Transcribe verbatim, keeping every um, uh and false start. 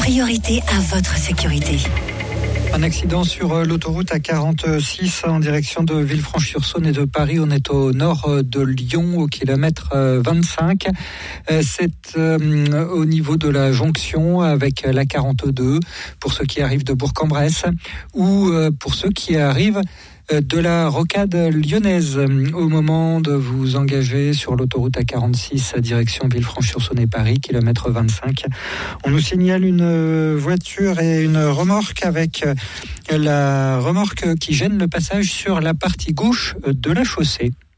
priorité à votre sécurité. Un accident sur l'autoroute A quarante-six en direction de Villefranche-sur-Saône et de Paris. On est au nord de Lyon, au kilomètre vingt-cinq. C'est au niveau de la jonction avec la quarante-deux pour ceux qui arrivent de Bourg-en-Bresse ou pour ceux qui arrivent de la rocade lyonnaise. Au moment de vous engager sur l'autoroute A quarante-six direction Villefranche-sur-Saône et Paris, kilomètre vingt-cinq, on nous signale une voiture et une remorque avec la remorque qui gêne le passage sur la partie gauche de la chaussée.